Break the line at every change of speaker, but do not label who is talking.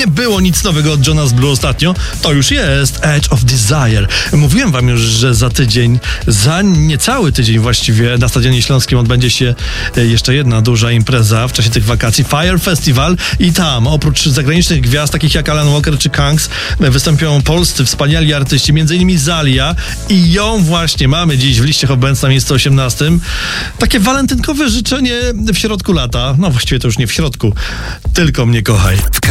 nie było nic nowego od Jonas Blue ostatnio, to już jest Edge of Desire. Mówiłem wam już, że za niecały tydzień właściwie na Stadionie Śląskim odbędzie się jeszcze jedna duża impreza w czasie tych wakacji, Fire Festival, i tam oprócz zagranicznych gwiazd takich jak Alan Walker czy Kangs wystąpią polscy wspaniali artyści, m.in. Zalia, i ją właśnie mamy dziś w liście Hot Bands na miejscu 18. Takie walentynkowe życzenie w środku lata, no właściwie to już nie w środku, tylko mnie kochaj.